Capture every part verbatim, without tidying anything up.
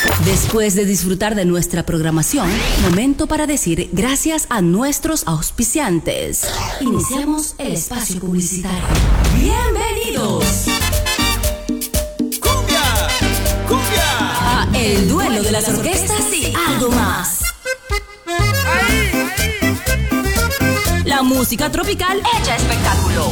Después de disfrutar de nuestra programación, momento para decir gracias a nuestros auspiciantes. Iniciamos el espacio publicitario. ¡Bienvenidos! ¡Cumbia! ¡Cumbia! A El Duelo de las Orquestas y algo más. ¡Ahí! ¡Ahí! La música tropical hecha espectáculo.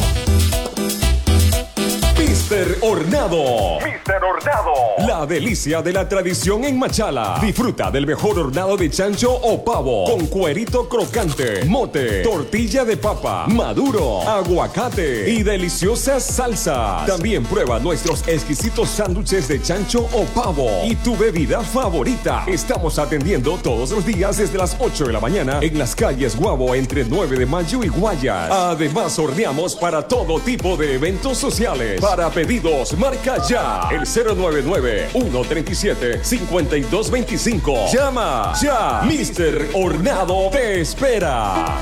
Mister Hornado. Mister Hornado. La delicia de la tradición en Machala. Disfruta del mejor hornado de chancho o pavo con cuerito crocante, mote, tortilla de papa, maduro, aguacate y deliciosa salsa. También prueba nuestros exquisitos sándwiches de chancho o pavo y tu bebida favorita. Estamos atendiendo todos los días desde las ocho de la mañana en las calles Guabo entre nueve de mayo y Guayas. Además horneamos para todo tipo de eventos sociales. Para pedidos, marca ya el cero nueve nueve, uno tres siete, cinco dos dos cinco. Llama ya. Mister Hornado te espera.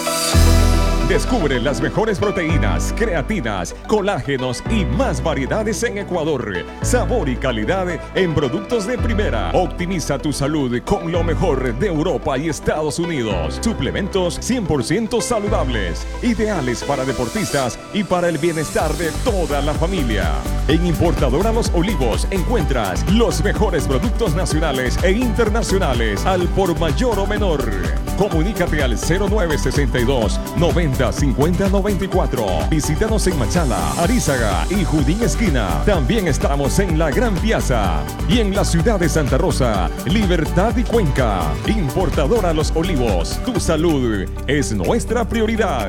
Descubre las mejores proteínas, creatinas, colágenos y más variedades en Ecuador. Sabor y calidad en productos de primera. Optimiza tu salud con lo mejor de Europa y Estados Unidos. Suplementos cien por ciento saludables, ideales para deportistas y para el bienestar de toda la familia. En Importadora Los Olivos encuentras los mejores productos nacionales e internacionales al por mayor o menor. Comunícate al cero nueve seis dos, noventa, cincuenta, noventa y cuatro. Visítanos en Machala, Arízaga y Judín Esquina. También estamos en la Gran Piazza y en la ciudad de Santa Rosa, Libertad y Cuenca. Importadora Los Olivos, tu salud es nuestra prioridad.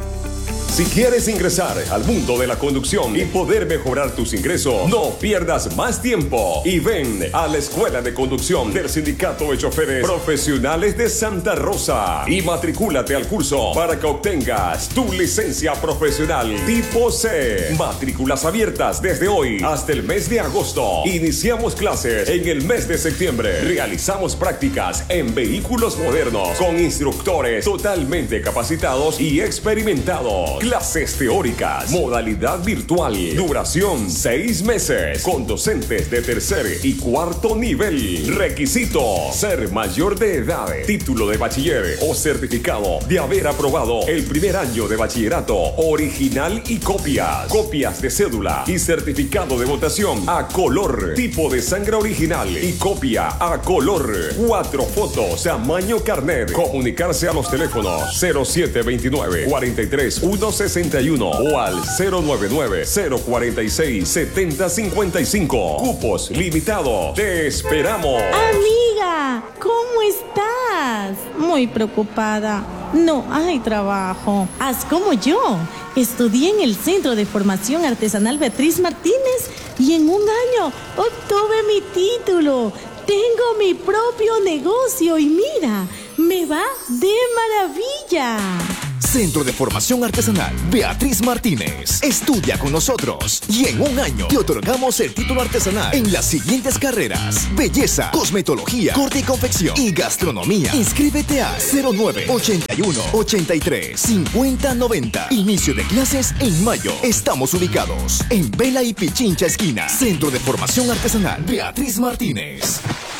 Si quieres ingresar al mundo de la conducción y poder mejorar tus ingresos, no pierdas más tiempo y ven a la Escuela de Conducción del Sindicato de Choferes Profesionales de Santa Rosa y matricúlate al curso para que obtengas tu licencia profesional tipo C. Matrículas abiertas desde hoy hasta el mes de agosto. Iniciamos clases en el mes de septiembre. Realizamos prácticas en vehículos modernos con instructores totalmente capacitados y experimentados. Clases teóricas, modalidad virtual, duración seis meses, con docentes de tercer y cuarto nivel. Requisito: ser mayor de edad, título de bachiller o certificado de haber aprobado el primer año de bachillerato, original y copias, copias de cédula y certificado de votación a color, tipo de sangre original y copia a color, cuatro fotos, tamaño carnet. Comunicarse a los teléfonos cero siete veintinueve, cuarenta y tres, uno sesenta y uno o al cero nueve nueve, cero cuarenta y seis, setenta cincuenta y cinco. Cupos limitados. Te esperamos. Amiga, ¿cómo estás? Muy preocupada. No hay trabajo. Haz como yo. Estudié en el Centro de Formación Artesanal Beatriz Martínez y en un año obtuve mi título. Tengo mi propio negocio y mira, me va de maravilla. Centro de Formación Artesanal Beatriz Martínez. Estudia con nosotros y en un año te otorgamos el título artesanal en las siguientes carreras: belleza, cosmetología, corte y confección y gastronomía. Inscríbete a cero nueve, ochenta y uno, ochenta y tres, cincuenta, noventa. Inicio de clases en mayo. Estamos ubicados en Vela y Pichincha esquina. Centro de Formación Artesanal Beatriz Martínez.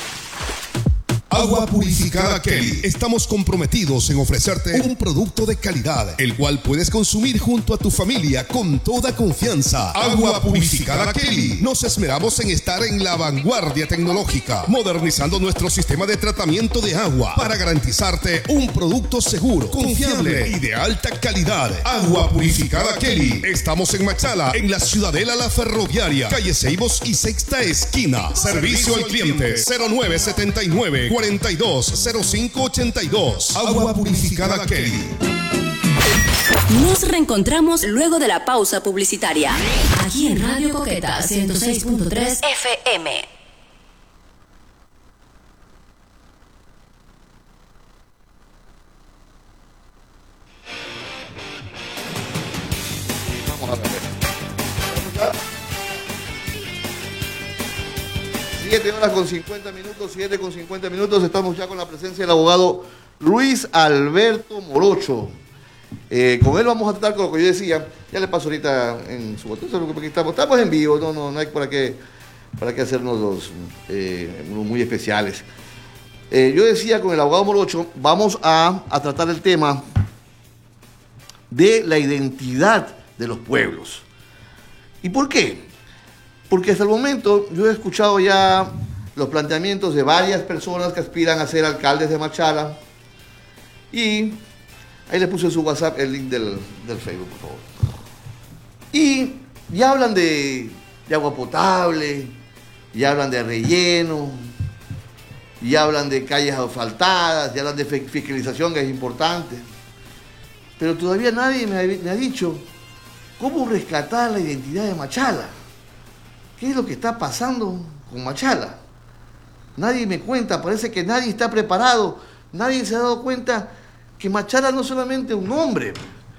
Agua Purificada Kelly. Estamos comprometidos en ofrecerte un producto de calidad, el cual puedes consumir junto a tu familia con toda confianza. Agua Purificada Kelly. Nos esmeramos en estar en la vanguardia tecnológica, modernizando nuestro sistema de tratamiento de agua para garantizarte un producto seguro, confiable y de alta calidad. Agua Purificada Kelly. Estamos en Machala, en la Ciudadela La Ferroviaria, calle Ceibos y Sexta Esquina. Servicio al cliente cero nueve setenta y nueve, cuarenta y dos, cero cinco ochenta y dos. Agua Purificada Kelly. Nos reencontramos luego de la pausa publicitaria. Aquí en Radio Coqueta ciento seis punto tres F M. Vamos a ver. siete horas con cincuenta minutos, siete con cincuenta minutos. Estamos ya con la presencia del abogado Luis Alberto Morocho. Eh, con él vamos a tratar con lo que yo decía. Ya le paso ahorita en su botón, porque estamos, estamos en vivo, no, no, no hay para qué. para que hacernos los eh, unos muy especiales. Eh, yo decía con el abogado Morocho, vamos a, a tratar el tema de la identidad de los pueblos. ¿Y por qué? Porque hasta el momento yo he escuchado ya los planteamientos de varias personas que aspiran a ser alcaldes de Machala, y ahí le puse en su WhatsApp el link del, del Facebook, por favor. Y ya hablan de, de agua potable, ya hablan de relleno, ya hablan de calles asfaltadas, ya hablan de fiscalización, que es importante. Pero todavía nadie me ha, me ha dicho cómo rescatar la identidad de Machala. ¿Qué es lo que está pasando con Machala? Nadie me cuenta, parece que nadie está preparado, nadie se ha dado cuenta que Machala no es solamente un nombre,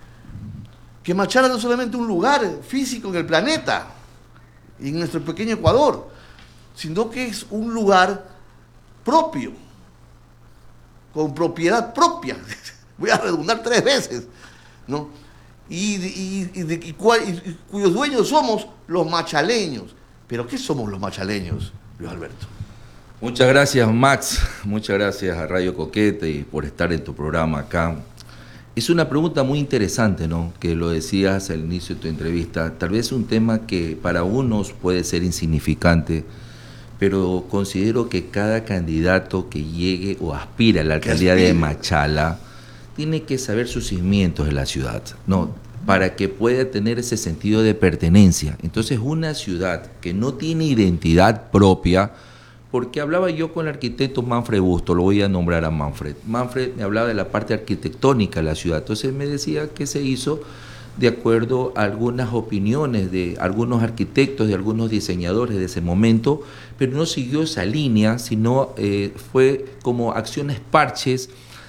que Machala no es solamente un lugar físico en el planeta, en nuestro pequeño Ecuador, sino que es un lugar propio, con propiedad propia. Voy a redundar tres veces, ¿no? Y, y, y, de, y, cual, y cuyos dueños somos los machaleños. ¿Pero qué somos los machaleños, Luis Alberto? Muchas gracias, Max. Muchas gracias a Radio Coquete y por estar en tu programa acá. Es una pregunta muy interesante, ¿no? Que lo decías al inicio de tu entrevista. Tal vez un tema que para unos puede ser insignificante, pero considero que cada candidato que llegue o aspira a la alcaldía de Machala tiene que saber sus cimientos de la ciudad, ¿no? Para que pueda tener ese sentido de pertenencia. Entonces, una ciudad que no tiene identidad propia, porque hablaba yo con el arquitecto Manfred Busto, lo voy a nombrar a Manfred. Manfred me hablaba de la parte arquitectónica de la ciudad, entonces me decía que se hizo de acuerdo a algunas opiniones de algunos arquitectos, de algunos diseñadores de ese momento, pero no siguió esa línea, sino eh, fue como acciones parches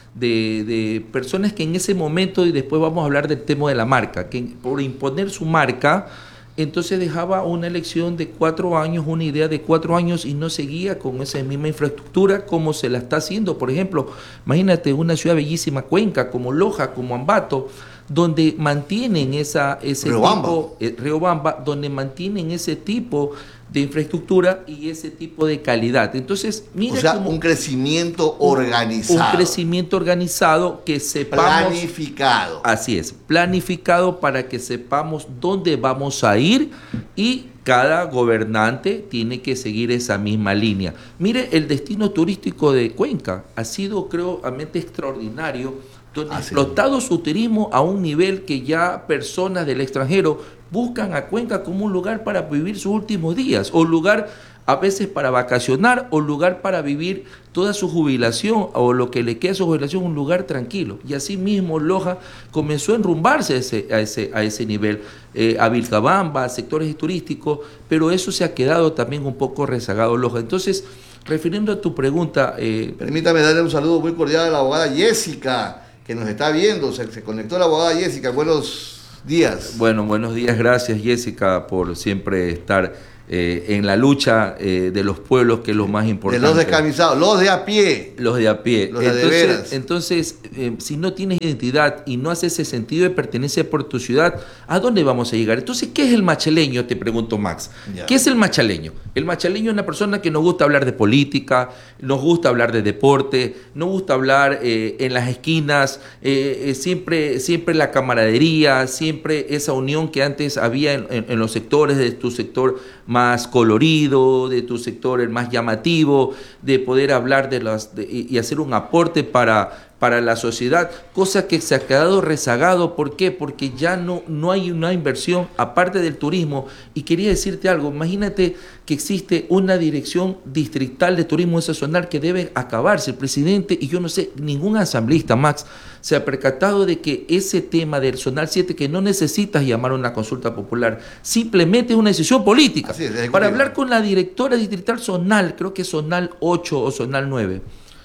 de, de personas que en ese momento, y después vamos a hablar del tema de la marca, que por imponer su marca, entonces dejaba una elección de cuatro años, una idea de cuatro años y no seguía con esa misma infraestructura como se la está haciendo. Por ejemplo, imagínate una ciudad bellísima, Cuenca, como Loja, como Ambato, donde mantienen esa, ese Riobamba. tipo, eh, Riobamba, donde mantienen ese tipo de infraestructura y ese tipo de calidad. Entonces, mira, o sea, como un crecimiento organizado. Un crecimiento organizado que sepamos... Planificado. Así es, planificado para que sepamos dónde vamos a ir y cada gobernante tiene que seguir esa misma línea. Mire, el destino turístico de Cuenca ha sido, creo, realmente extraordinario, donde ha explotado su turismo a un nivel que ya personas del extranjero buscan a Cuenca como un lugar para vivir sus últimos días, o lugar a veces para vacacionar, o lugar para vivir toda su jubilación, o lo que le queda a su jubilación, un lugar tranquilo. Y así mismo Loja comenzó a enrumbarse a ese, a ese, a ese nivel, eh, a Vilcabamba, a sectores turísticos, pero eso se ha quedado también un poco rezagado Loja. Entonces, refiriendo a tu pregunta... Eh, Permítame darle un saludo muy cordial a la abogada Jessica, que nos está viendo, se, se conectó la abogada Jessica. Buenos días. Bueno, buenos días, gracias Jessica por siempre estar eh, en la lucha eh, de los pueblos, que es lo más importante. De los descamisados, los de a pie. Los de a pie. Los de entonces, de veras. entonces eh, si no tienes identidad y no haces ese sentido de pertenencia por tu ciudad, ¿a dónde vamos a llegar? Entonces, ¿qué es el machaleño? Te pregunto, Max. Ya. ¿Qué es el machaleño? El machaleño es una persona que nos gusta hablar de política, nos gusta hablar de deporte, nos gusta hablar eh, en las esquinas, eh, eh, siempre, siempre la camaradería, siempre esa unión que antes había en, en, en los sectores, de tu sector más colorido, de tu sector el más llamativo, de poder hablar de las de, y, y hacer un aporte para, para la sociedad, cosa que se ha quedado rezagado. ¿Por qué? Porque ya no, no hay una inversión aparte del turismo. Y quería decirte algo, imagínate que existe una dirección distrital de turismo zonal que debe acabarse. El presidente, y yo no sé, ningún asambleísta, Max, se ha percatado de que ese tema del Zonal siete, que no necesitas llamar a una consulta popular, simplemente es una decisión política. Así es, para hablar con la directora distrital zonal, creo que es zonal ocho o zonal nueve.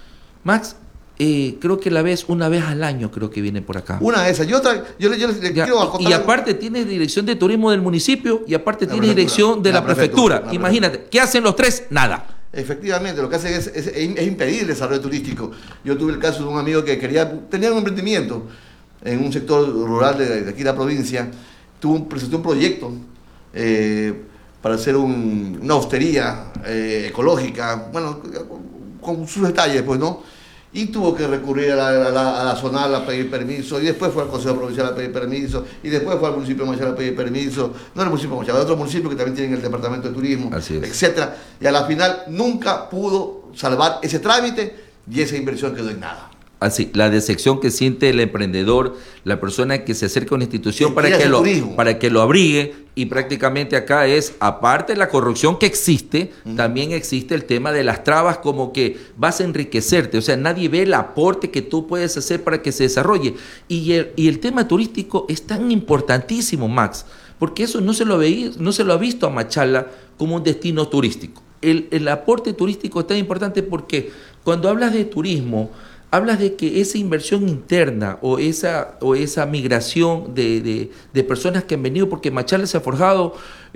Max, eh, creo que la ves una vez al año, creo que viene por acá. Una de esas. Yo, otra, yo, yo le Ya, quiero acotar. y aparte tiene dirección de turismo del municipio y aparte La tiene prefectura. dirección de la, La prefectura. prefectura. Imagínate, ¿qué hacen los tres? Nada. Efectivamente, lo que hacen es, es, es impedir el desarrollo turístico. Yo tuve el caso de un amigo que quería, tenía un emprendimiento en un sector rural de, de aquí de la provincia, tuvo un, presentó un proyecto eh, para hacer un, una hostería eh, ecológica, bueno, con, con sus detalles, pues, ¿no? Y tuvo que recurrir a la, a la, a la zonal a pedir permiso, y después fue al Consejo Provincial a pedir permiso, y después fue al municipio de Machala a pedir permiso, no el municipio de Machala, otro municipio que también tienen el departamento de turismo, etcétera. Y a la final nunca pudo salvar ese trámite y esa inversión quedó en nada. Así, la decepción que siente el emprendedor, la persona que se acerca a una institución para que, lo, para que lo abrigue, y prácticamente acá es, aparte de la corrupción que existe, uh-huh. también existe el tema de las trabas, como que vas a enriquecerte, o sea, nadie ve el aporte que tú puedes hacer para que se desarrolle. Y el, y el tema turístico es tan importantísimo, Max, porque eso no se lo, veí, no se lo ha visto a Machala como un destino turístico. El, el aporte turístico es tan importante porque cuando hablas de turismo, hablas de que esa inversión interna o esa, o esa migración de, de, de personas que han venido, porque Machala se ha forjado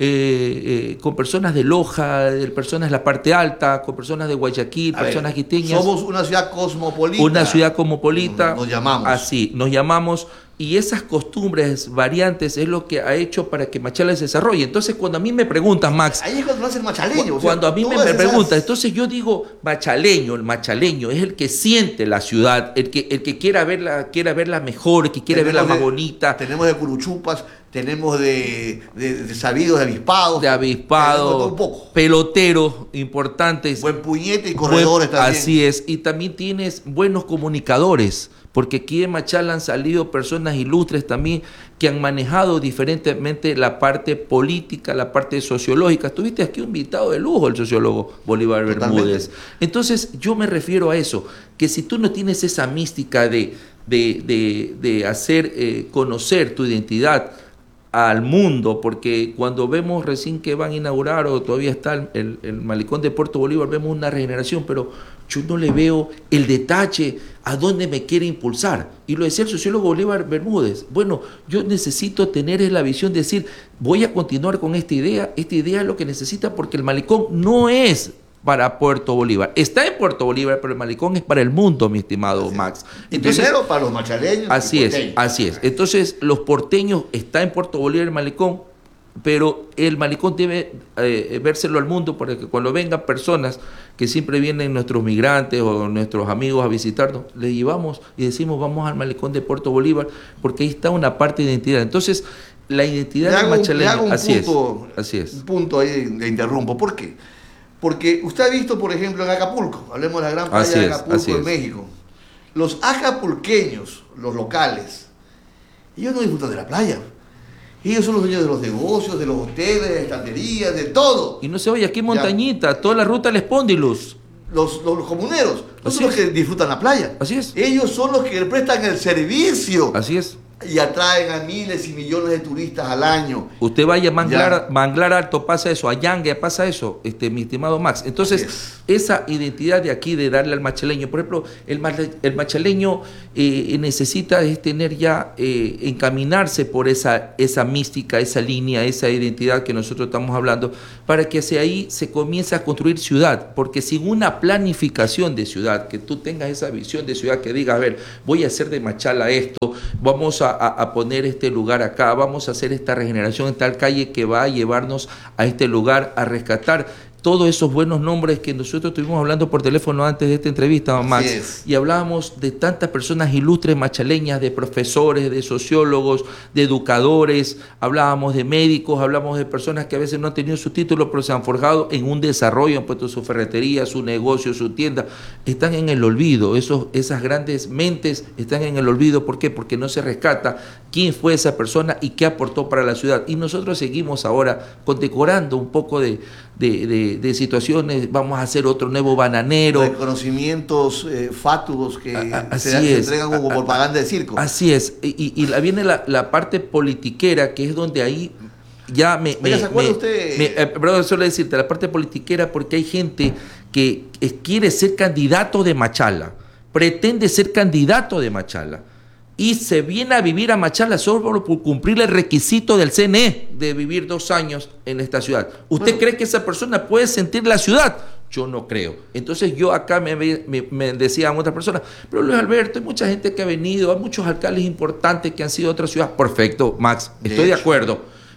eh, eh, con personas de Loja, de personas de la parte alta, con personas de Guayaquil, a personas ver, quiteñas. Somos una ciudad cosmopolita. Una ciudad cosmopolita. Nos, nos llamamos. Así, nos llamamos. Y esas costumbres, variantes, es lo que ha hecho para que Machala se desarrolle. Entonces, cuando a mí me preguntan, Max... Ahí es cuando nace el machaleño. Cuando o sea, a mí me, me preguntan, entonces yo digo, machaleño, el machaleño es el que siente la ciudad, el que, el que quiera verla, quiera verla mejor, el que quiere verla más bonita. Tenemos de Curuchupas, tenemos de, de, de sabidos, de avispados. De avispados, peloteros importantes. Buen puñete y corredores buen, también. Así es, y también tienes buenos comunicadores, porque aquí en Machala han salido personas ilustres también que han manejado diferentemente la parte política, la parte sociológica. Tuviste aquí un invitado de lujo, el sociólogo Bolívar Totalmente. Bermúdez. Entonces yo me refiero a eso, que si tú no tienes esa mística de, de, de, de hacer eh, conocer tu identidad al mundo, porque cuando vemos recién que van a inaugurar o todavía está el, el, el malecón de Puerto Bolívar, vemos una regeneración, pero yo no le veo el detalle a dónde me quiere impulsar. Y lo decía el sociólogo Bolívar Bermúdez. Bueno, yo necesito tener la visión de decir, voy a continuar con esta idea, esta idea es lo que necesita, porque el malecón no es para Puerto Bolívar. Está en Puerto Bolívar, pero el malecón es para el mundo, mi estimado así Max. Entonces, primero para los machaleños. Así es, así es. Entonces, los porteños, está en Puerto Bolívar el malecón, pero el malecón debe eh, vérselo al mundo, para que cuando vengan personas que siempre vienen nuestros migrantes o nuestros amigos a visitarnos, les llevamos y decimos, vamos al malecón de Puerto Bolívar, porque ahí está una parte de identidad. Entonces, la identidad del machaleño, así es, así es. Un punto ahí, le interrumpo. ¿Por qué? Porque usted ha visto, por ejemplo, en Acapulco, hablemos de la gran playa de Acapulco en México, los acapulqueños, los locales, ellos no disfrutan de la playa. Ellos son los dueños de los negocios, de los hoteles, de estanterías, de todo. Y no se oye, aquí en Montañita, ya. Toda la ruta del Espóndilus. Los, los, los comuneros, no son los que disfrutan la playa. Así es. Ellos son los que prestan el servicio. Así es. Y atraen a miles y millones de turistas al año. Usted vaya a Manglar, Manglar Alto, pasa eso, a Yangue pasa eso, este, mi estimado Max. Entonces, esa identidad de aquí, de darle al machaleño, por ejemplo, el, el machaleño eh, necesita es tener ya, eh, encaminarse por esa, esa mística, esa línea, esa identidad que nosotros estamos hablando, para que hacia ahí se comience a construir ciudad, porque sin una planificación de ciudad, que tú tengas esa visión de ciudad, que diga, a ver, voy a hacer de Machala esto, vamos a A, a poner este lugar acá, vamos a hacer esta regeneración en tal calle que va a llevarnos a este lugar, a rescatar todos esos buenos nombres que nosotros estuvimos hablando por teléfono antes de esta entrevista, Max, y hablábamos de tantas personas ilustres machaleñas, de profesores, de sociólogos, de educadores, hablábamos de médicos, hablábamos de personas que a veces no han tenido su título, pero se han forjado en un desarrollo, han puesto su ferretería, su negocio, su tienda, están en el olvido, esos, esas grandes mentes están en el olvido. ¿Por qué? Porque no se rescata quién fue esa persona y qué aportó para la ciudad. Y nosotros seguimos ahora condecorando un poco de, de, de, de situaciones, vamos a hacer otro nuevo bananero. Reconocimientos eh, fatuos que a, se, se entregan como a, propaganda de circo. Así es, y, y la, viene la, la parte politiquera, que es donde ahí ya me... Oiga, me, ¿se acuerda me, usted? Me, eh, perdón, solo decirte, la parte politiquera, porque hay gente que eh, quiere ser candidato de Machala, pretende ser candidato de Machala, y se viene a vivir a Machala solo por cumplir el requisito del C N E de vivir dos años en esta ciudad. ¿Usted bueno. cree que esa persona puede sentir la ciudad? Yo no creo. Entonces yo acá me, me, me decían otras personas, pero Luis Alberto, hay mucha gente que ha venido, hay muchos alcaldes importantes que han sido de otras ciudades. Perfecto, Max, estoy de, de acuerdo.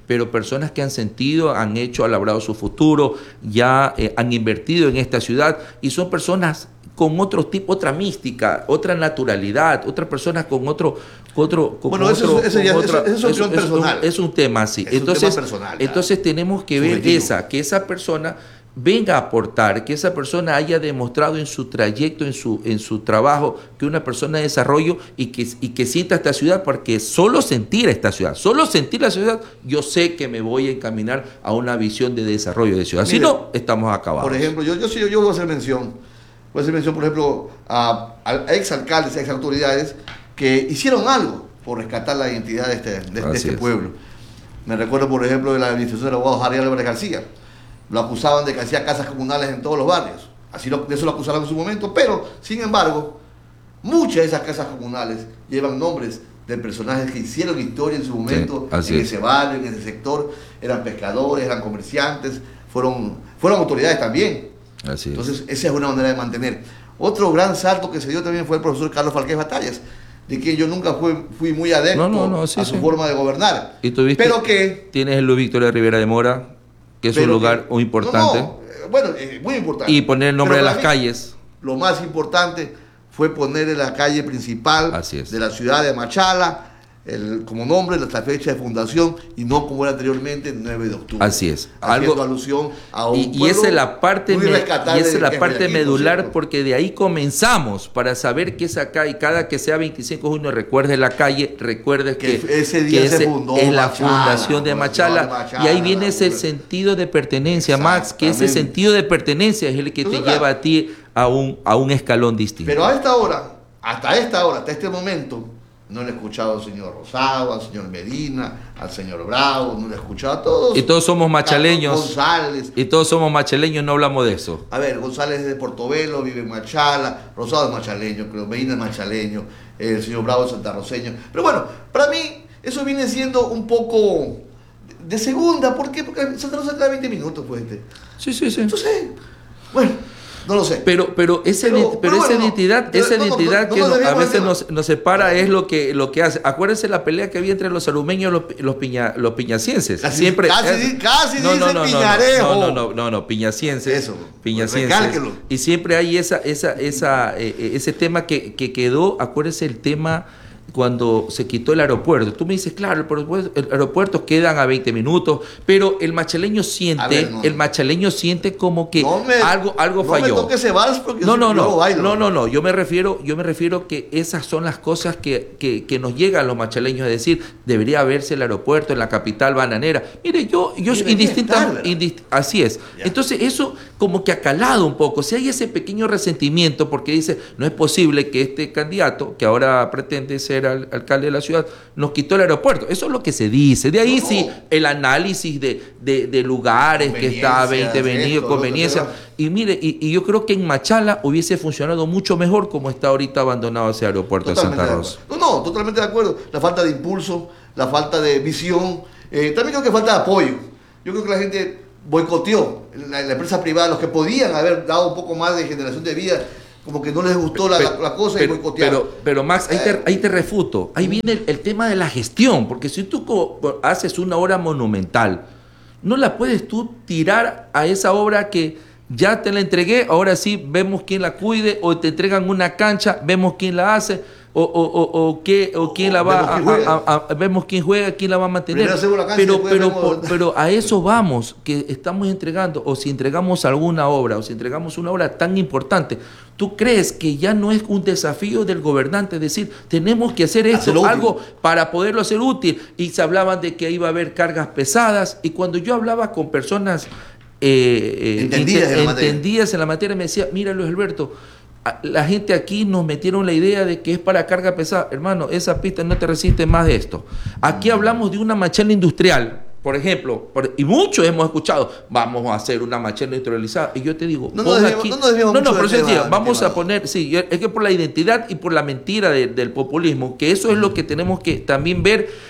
pero personas que han sentido, han hecho, han labrado su futuro, ya eh, han invertido en esta ciudad y son personas con otro tipo, otra mística, otra naturalidad, otras personas con otro, otro, con bueno, otro, eso, eso, ya, con eso, otra, eso es, es, personal. Es, un, es un tema así. Es entonces, un tema personal, entonces tenemos que ver subjetivo. esa, que esa persona venga a aportar, que esa persona haya demostrado en su trayecto, en su, en su trabajo, que una persona de desarrollo y que, y que sienta esta ciudad, porque solo sentir esta ciudad, solo sentir la ciudad, yo sé que me voy a encaminar a una visión de desarrollo de ciudad. Mire, si no, estamos acabados. Por ejemplo, yo, yo, yo, yo voy a hacer mención, voy a hacer mención, por ejemplo, a, a exalcaldes, a exautoridades que hicieron algo por rescatar la identidad de este, de, de este pueblo. Me recuerdo, por ejemplo, de la administración del abogado Harry Álvarez García. Lo acusaban de que hacía casas comunales en todos los barrios. Así lo, de eso lo acusaron en su momento, pero, sin embargo, muchas de esas casas comunales llevan nombres de personajes que hicieron historia en su momento, sí, en es. ese barrio, en ese sector. Eran pescadores, eran comerciantes, fueron, fueron autoridades también. Así Entonces, es. esa es una manera de mantener. Otro gran salto que se dio también fue el profesor Carlos Falqués Batallas, de quien yo nunca fui, fui muy adepto no, no, no, sí, a su sí. forma de gobernar. ¿Y tuviste, pero que tienes el Luis Victoria Rivera de Mora, que es un lugar que, muy importante? No, no, bueno, eh, muy importante. Y poner el nombre de las mí, calles. Lo más importante fue poner en la calle principal de la ciudad de Machala el, como nombre, la fecha de fundación, y no como era anteriormente, nueve de octubre. Así es. Haciendo algo, alusión a un y, y esa es la parte, me, y esa es la parte medular, ¿cierto? Porque de ahí comenzamos, para saber que es acá, y cada que sea veinticinco de junio recuerde la calle, recuerde que, que ese día que se ese fundó es la Machala, fundación de Machala, de Machala, y ahí viene ese sentido de pertenencia, Max, que ese sentido de pertenencia es el que Entonces, te lleva a ti a un, a un escalón distinto. Pero a esta hora, hasta esta hora, hasta este momento, no le he escuchado al señor Rosado, al señor Medina, al señor Bravo, no le he escuchado a todos. Y todos somos machaleños. González. Y todos somos machaleños, no hablamos de eso. A ver, González es de Portobelo, vive en Machala, Rosado es machaleño, creo, Medina es machaleño, el señor Bravo es santarroceño. Pero bueno, para mí eso viene siendo un poco de segunda. ¿Por qué? Porque Santa Rosa queda veinte minutos, pues. Este. Sí, sí, sí. Entonces, bueno. No lo sé. Pero, pero, esa, pero, pero pero esa bueno, identidad, no, esa no, identidad no, que no, no, no, a veces nos, nos separa es lo que, lo que hace. Acuérdense la pelea que había entre los arumeños y los, los, piña, los piñacienses. Casi, Siempre, casi, es, casi no, dice no, no, piñarejo. No, no, no, no, no, piñacienses. Eso. Piñacienses. Y siempre hay esa, esa, esa, eh, ese tema que, que quedó. Acuérdense el tema cuando se quitó el aeropuerto. Tú me dices, claro, el aeropuerto, el aeropuerto quedan a veinte minutos, pero el machaleño siente, ver, no, el machaleño siente como que no me, algo, algo no falló. Me toques ese vals porque no, no, yo no, bailo. no, no, no, yo me refiero, yo me refiero que esas son las cosas que, que, que nos llegan a los machaleños a decir, debería verse el aeropuerto en la capital bananera. Mire, yo, yo indistinta, indist, así es. Ya. Entonces eso como que ha calado un poco. Si hay ese pequeño resentimiento porque dice, no es posible que este candidato, que ahora pretende ser al, alcalde de la ciudad, nos quitó el aeropuerto. Eso es lo que se dice. De ahí no, sí, el análisis de, de, de lugares que está a veinte venido, conveniencia. Y mire, y, y yo creo que en Machala hubiese funcionado mucho mejor como está ahorita abandonado ese aeropuerto totalmente de Santa Rosa. No, no, totalmente de acuerdo. La falta de impulso, la falta de visión, eh, también creo que falta de apoyo. Yo creo que la gente boicoteó, la, la empresa privada, los que podían haber dado un poco más de generación de vida, como que no les gustó la, pero, la, la cosa pero, y boicotearon. Pero, pero Max, ahí te, ahí te refuto. Ahí viene el, el tema de la gestión, porque si tú co- haces una obra monumental, no la puedes tú tirar a esa obra que ya te la entregué, ahora sí vemos quién la cuide, o te entregan una cancha, vemos quién la hace, o, o, o, o, qué, o quién la va a, a, a, a, vemos quién juega, quién la va a mantener. Pero, pero, por, pero a eso vamos, que estamos entregando, o si entregamos alguna obra, o si entregamos una obra tan importante, ¿tú crees que ya no es un desafío del gobernante decir, tenemos que hacer esto, Hacerlo algo útil. Para poderlo hacer útil? Y se hablaban de que iba a haber cargas pesadas, y cuando yo hablaba con personas eh, entendidas, inter, en, la entendidas en la materia, me decía, mira Luis Alberto, la gente aquí nos metieron la idea de que es para carga pesada. Hermano, esa pista no te resiste más de esto. Aquí hablamos de una Machala industrial, por ejemplo, por, y muchos hemos escuchado, vamos a hacer una Machala industrializada. Y yo te digo, no nos aquí, no, no, no, no pero tema, decía, vamos tema. a poner, sí, es que por la identidad y por la mentira de, del populismo, que eso es lo que tenemos que también ver.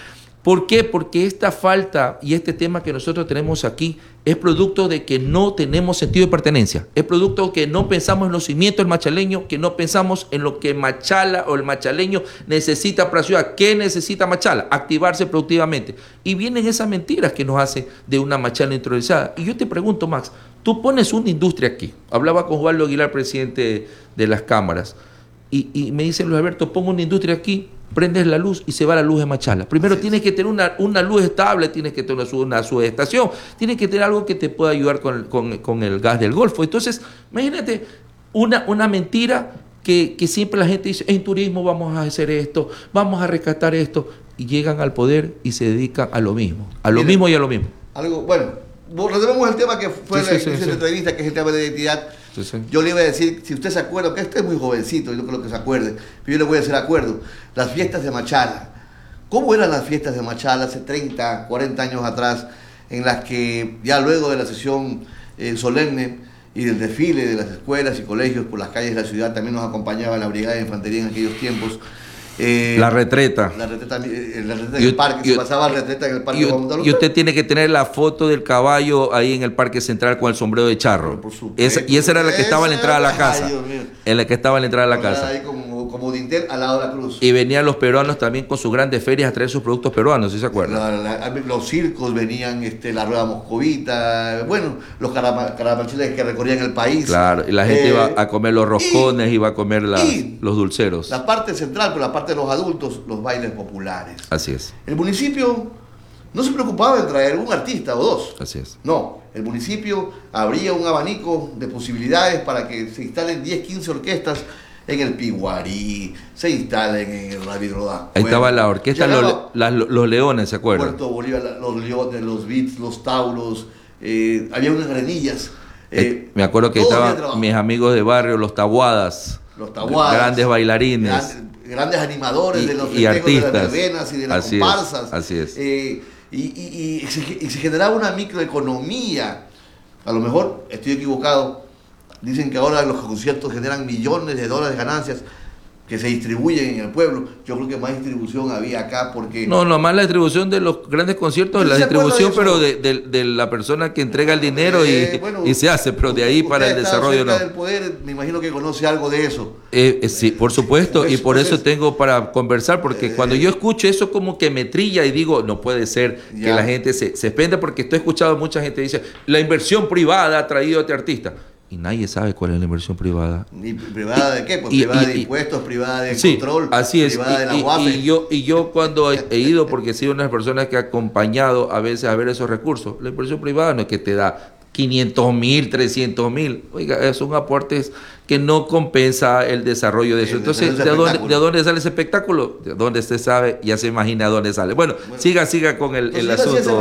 ¿Por qué? Porque esta falta y este tema que nosotros tenemos aquí es producto de que no tenemos sentido de pertenencia. Es producto de que no pensamos en los cimientos del machaleño, que no pensamos en lo que Machala o el machaleño necesita para la ciudad. ¿Qué necesita Machala? Activarse productivamente. Y vienen esas mentiras que nos hacen de una Machala introducida. Y yo te pregunto, Max, tú pones una industria aquí. Hablaba con Osvaldo Aguilar, presidente de las cámaras, y, y me dice Luis Alberto, pongo una industria aquí, prendes la luz y se va la luz de Machala. Primero sí, tienes que tener una, una luz estable, tienes que tener una, una subestación, tienes que tener algo que te pueda ayudar con, con, con el gas del Golfo. Entonces, imagínate una, una mentira que, que siempre la gente dice, en turismo vamos a hacer esto, vamos a rescatar esto, y llegan al poder y se dedican a lo mismo, a lo Mira, mismo y a lo mismo. Algo, bueno, retomemos el tema que fue sí, la, sí, sí, sí. entrevista, que es el tema de la identidad. Sí, sí. Yo le iba a decir, si usted se acuerda, que usted es muy jovencito, yo no creo que se acuerde, pero yo le voy a hacer acuerdo. Las fiestas de Machala. ¿Cómo eran las fiestas de Machala hace treinta, cuarenta años atrás, en las que ya luego de la sesión eh, solemne y del desfile de las escuelas y colegios por las calles de la ciudad, también nos acompañaba la Brigada de Infantería en aquellos tiempos? Eh, la retreta. La retreta, eh, la retreta en y, el parque, y, se pasaba la retreta en el parque. Y, y usted tiene que tener la foto del caballo ahí en el Parque Central con el sombrero de charro. Por supuesto, esa, y esa era la que estaba en la entrada a la casa. Ay, en la que estaba en la entrada a la casa. Ahí como, como dintel al lado de la cruz. Y venían los peruanos también con sus grandes ferias a traer sus productos peruanos, ¿sí se acuerdan? La, la, los circos venían, este, la rueda moscovita, bueno, los caramanchiles que recorrían el país. Claro, y la gente eh, iba a comer los roscones, y, iba a comer la, los dulceros. La parte central, pero la parte de los adultos, los bailes populares. Así es. El municipio no se preocupaba de traer un artista o dos. Así es. No, el municipio abría un abanico de posibilidades para que se instalen diez, quince orquestas en el Piguarí, se instalen en el David Rodán. Ahí bueno, estaba la orquesta Los, la, los Leones, ¿se acuerdan? Puerto Bolívar, los Leones, los Beats, los Tauros, eh, había unas granillas. Eh, Me acuerdo que estaban mis amigos de barrio, los Tabuadas. Los Tabuadas. Grandes bailarines. Grandes, grandes animadores y, de los y artistas, de las verbenas y de las así comparsas. Es, así es. Eh, y, y, y, se, y se generaba una microeconomía. A lo mejor estoy equivocado. Dicen que ahora los conciertos generan millones de dólares de ganancias que se distribuyen en el pueblo. Yo creo que más distribución había acá porque... No, no más la distribución de los grandes conciertos, la distribución de pero de, de, de la persona que entrega el dinero eh, y, bueno, y se hace, pero de ahí para el desarrollo no. Del poder, me imagino que conoce algo de eso. Eh, eh, sí, por supuesto, pues, y por pues, eso tengo para conversar, porque eh, cuando yo escucho eso como que me trilla y digo, no puede ser ya. que la gente se, se expenda, porque estoy escuchando mucha gente dice, la inversión privada ha traído a este artista. Y nadie sabe cuál es la inversión privada. ¿Y privada de qué? Pues y, privada y, de impuestos, privada de sí, control, así es. privada y, de la U A P. Y, y, yo, y yo cuando he, he ido, porque he sido una de las personas que ha acompañado a veces a ver esos recursos, la inversión privada no es que te da quinientos mil, trescientos mil, oiga, son aportes que no compensa el desarrollo de eso. Entonces, ¿de dónde, ¿de dónde sale ese espectáculo? De dónde usted sabe, ya se imagina dónde sale. Bueno, bueno siga, siga con el, el asunto.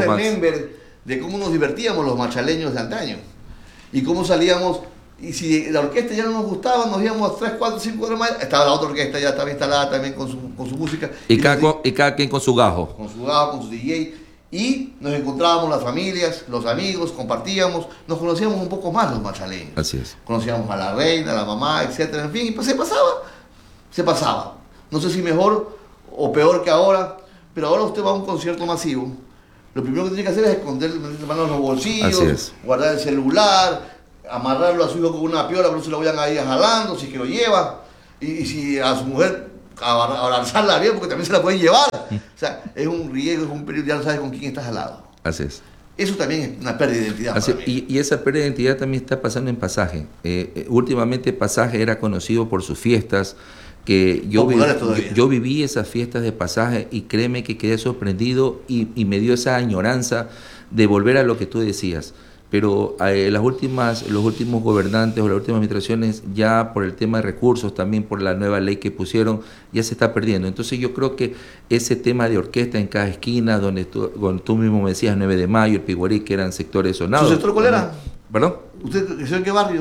De cómo nos divertíamos los machaleños de antaño. Y cómo salíamos, y si la orquesta ya no nos gustaba, nos íbamos tres, cuatro, cinco horas más, estaba la otra orquesta ya estaba instalada también con su, con su música. Y, y, cada, nos, y cada quien con su gajo. Con su gajo, con su D J. Y nos encontrábamos las familias, los amigos, compartíamos, nos conocíamos un poco más los machaleños. Así es. Conocíamos a la reina, a la mamá, etcétera, en fin, y pues se pasaba, se pasaba. No sé si mejor o peor que ahora, pero ahora usted va a un concierto masivo, lo primero que tiene que hacer es esconder las manos en los bolsillos, guardar el celular, amarrarlo a su hijo con una piola, pero no se lo vayan a ir jalando, si es que lo lleva, y, y si a su mujer abrazarla bien, porque también se la pueden llevar. O sea, es un riesgo, es un peligro, ya no sabes con quién estás al lado. Así es. Eso también es una pérdida de identidad. Así, para mí. Y, y esa pérdida de identidad también está pasando en Pasaje. Eh, eh, últimamente Pasaje era conocido por sus fiestas, que yo, vi, yo, yo viví esas fiestas de Pasaje y créeme que quedé sorprendido y, y me dio esa añoranza de volver a lo que tú decías. Pero eh, las últimas, los últimos gobernantes o las últimas administraciones, ya por el tema de recursos, también por la nueva ley que pusieron, ya se está perdiendo. Entonces yo creo que ese tema de orquesta en cada esquina, donde tú, donde tú mismo me decías nueve de mayo, el Piguarí, que eran sectores sonados. ¿Su sector cuál era? ¿Perdón? ¿Usted creció en qué barrio?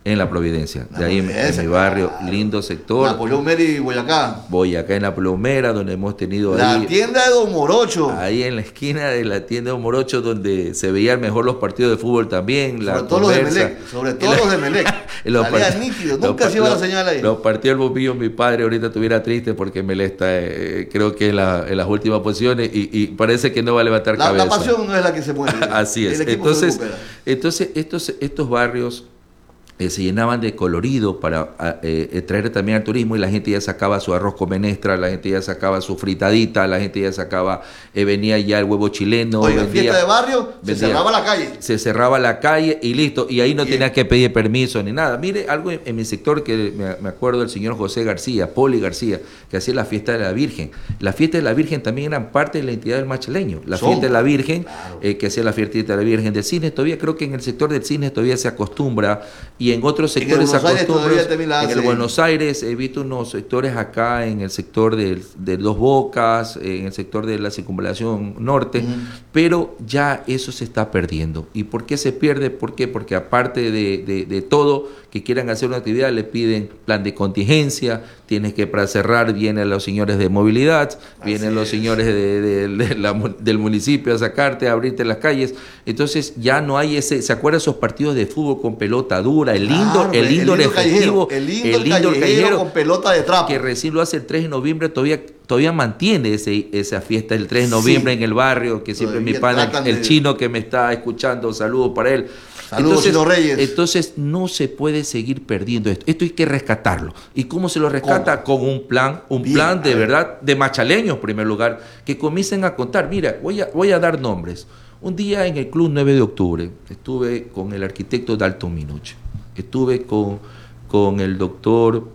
En la Providencia, La de ahí en, en mi barrio, claro. Lindo sector. Napoleón Meri y Boyacá. Boyacá en la Plomera, donde hemos tenido la ahí... La tienda de Don Morocho. Ahí en la esquina de la tienda de Don Morocho, donde se veían mejor los partidos de fútbol también. Sobre la todo conversa, los de Melec. Sobre todo la, los de Melec. Los Salía part... nítido, nunca se iba la señal ahí. Los partidos del bombillo, mi padre ahorita estuviera triste porque Melec está, eh, creo que en, la, en las últimas posiciones y, y parece que no va a levantar la, cabeza. La pasión no es la que se mueve. Así es. Entonces, entonces estos, estos barrios... Eh, se llenaban de colorido para eh, traer también al turismo y la gente ya sacaba su arroz con menestra, la gente ya sacaba su fritadita, la gente ya sacaba, eh, venía ya el huevo chileno. Oiga, vendía, fiesta de barrio, vendía, se cerraba la calle. Se cerraba la calle y listo, y ahí no Bien. tenía que pedir permiso ni nada. Mire, algo en, en mi sector que me, me acuerdo del señor José García, Poli García, que hacía la fiesta de la Virgen. La fiesta de la Virgen también eran parte de la identidad del machaleño. La Son, fiesta de la Virgen, claro. eh, que hacía la fiesta de la Virgen del cine, todavía creo que en el sector del cine todavía se acostumbra y en otros sectores Buenos Aires todavía también la en el Buenos Aires he visto unos sectores acá en el sector de, de Dos Bocas, en el sector de la circunvalación norte, uh-huh. pero ya eso se está perdiendo. ¿Y por qué se pierde? ¿Por qué? Porque aparte de, de, de todo que quieran hacer una actividad le piden plan de contingencia, tienes que para cerrar vienen los señores de movilidad, Así vienen los es. señores de, de, de la, del municipio a sacarte, a abrirte las calles, entonces ya no hay ese, ¿se acuerdan esos partidos de fútbol con pelota dura? El lindo, claro, el lindo, el efectivo, el lindo, el lindo callejero, callejero con pelota de trapo. Que recién lo hace el tres de noviembre, todavía todavía mantiene ese, esa fiesta el tres de noviembre sí. en el barrio, que siempre todavía mi pana, el, el de... chino que me está escuchando, saludos para él. Saludos, entonces, Reyes. Entonces no se puede seguir perdiendo esto. Esto hay que rescatarlo. ¿Y cómo se lo rescata? ¿Cómo? Con un plan, un Bien, plan de verdad, de machaleños en primer lugar, que comiencen a contar. Mira, voy a, voy a dar nombres. Un día en el Club nueve de octubre estuve con el arquitecto Dalton Minucci, estuve con, con el doctor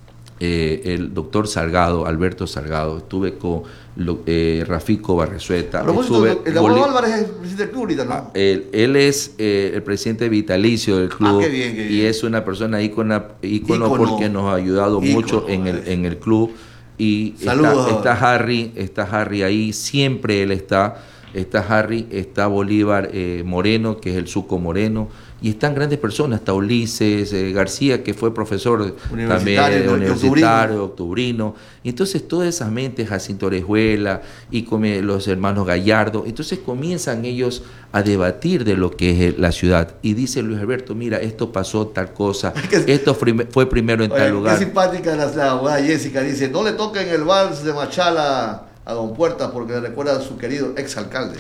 eh, el doctor Salgado, Alberto Salgado, estuve con lo, eh, Rafico Barresueta. A propósito, el abogado Álvarez es el presidente del club ahorita, ¿no? Él, él es eh, el presidente vitalicio del club. Ah, qué bien, qué bien. Y es una persona ícono, ícono, ícono porque nos ha ayudado ícono, mucho en el, en el club. Y está, está Harry, está Harry ahí, siempre él está. Está Harry, está Bolívar eh, Moreno, que es el Suco Moreno, y están grandes personas, está Ulises eh, García, que fue profesor también ¿no? universitario, octubrino, y entonces todas esas mentes, Jacinto Orejuela y come, los hermanos Gallardo, entonces comienzan ellos a debatir de lo que es la ciudad, y dice Luis Alberto, mira, esto pasó tal cosa, esto fue primero en Oye, tal lugar. Qué simpática la, la abogada Jessica, dice, no le toquen el vals de Machala a Don Puertas porque le recuerda a su querido exalcalde.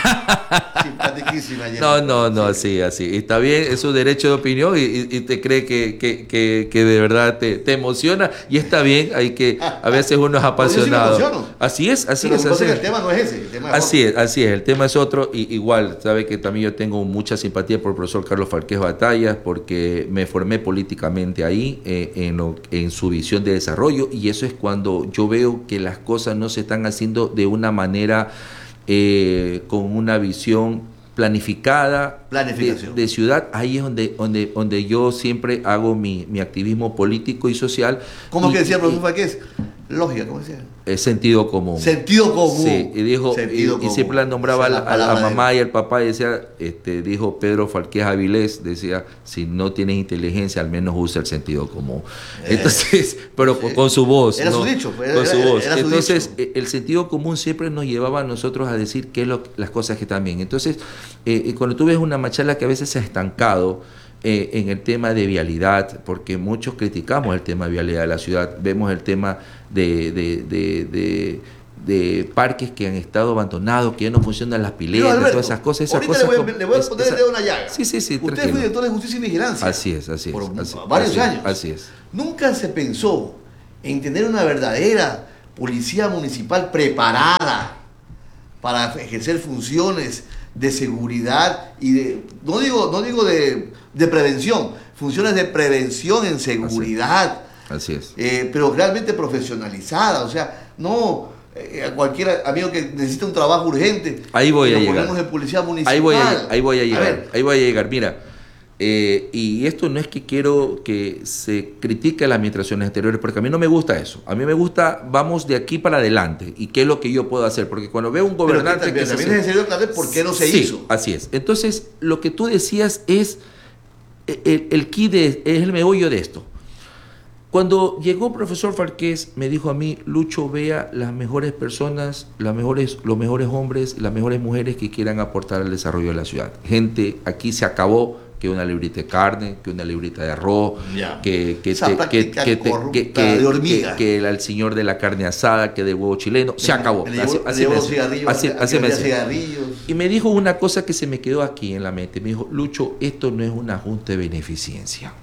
Simpaticísima. No, no, no, sí, así. Está bien, es su derecho de opinión y, y, y te cree que, que, que, que de verdad te, te emociona y está bien, hay que, a veces uno es apasionado. Yo sí me así es, así Pero es. Así así es. Es. El tema no es ese. El tema es así otro. es, así es, el tema es otro. Y igual, sabe que también yo tengo mucha simpatía por el profesor Carlos Falqués Batallas porque me formé políticamente ahí eh, en, lo, en su visión de desarrollo y eso es cuando yo veo que las cosas no se están haciendo de una manera eh, con una visión planificada de, de ciudad. Ahí es donde, donde, donde yo siempre hago mi, mi activismo político y social. ¿Cómo y, que decía el profesor Falqués? Lógica, ¿cómo decía? Eh, sentido común. Sentido común. Sí, y dijo, sentido y, común. y siempre la nombraba a la, a la mamá y al papá y decía, este, dijo Pedro Falqués Avilés, decía, si no tienes inteligencia, al menos usa el sentido común. Eh, Entonces, pero con, con su voz. Era ¿no? su dicho, pues, con era, su era, voz. era su Entonces, dicho. el sentido común siempre nos llevaba a nosotros a decir qué es lo, las cosas que están bien. Entonces, eh, cuando tú ves una machala que a veces se ha estancado, Eh, en el tema de vialidad, porque muchos criticamos el tema de vialidad de la ciudad, vemos el tema de, de, de, de, de parques que han estado abandonados, que ya no funcionan las piletas, Alberto, todas esas cosas. Esas ahorita cosas le voy, le voy a poner el dedo en una llaga. Sí, sí, sí. Usted fue director de Justicia y Vigilancia. Así es, así es. Por así, varios así, años. Así es. Nunca se pensó en tener una verdadera policía municipal preparada para ejercer funciones de seguridad y de, no digo, no digo de, de prevención, funciones de prevención en seguridad. Así es. Eh, pero realmente profesionalizada, o sea, no eh, a cualquier amigo que necesita un trabajo urgente. Ahí voy a llegar. Ponemos en policía municipal. Ahí voy a, ahí voy a llegar. A ahí voy a llegar. Mira, eh, y esto no es que quiero que se critique a las administraciones anteriores, porque a mí no me gusta eso. A mí me gusta, vamos de aquí para adelante, y qué es lo que yo puedo hacer, porque cuando veo un gobernante pero que, que también se es necesario aclarar por qué no se sí, hizo. Así es. Entonces, lo que tú decías es el, el key de, es el meollo de esto. Cuando llegó el profesor Falqués, me dijo a mí, Lucho, vea las mejores personas, las mejores, los mejores hombres, las mejores mujeres que quieran aportar al desarrollo de la ciudad. Gente, aquí se acabó que una librita de carne, que una librita de arroz, ya. que, que, Esa te, que, práctica que, te, corrupta que, que, de hormiga. que, que el, el señor de la carne asada, que del huevo chileno, se acabó. Me Así, llevó, así me me llevó decía. cigarrillos, Así, así me decía. cigarrillos. Y me dijo una cosa que se me quedó aquí en la mente. Me dijo, Lucho, esto no es una junta de beneficencia.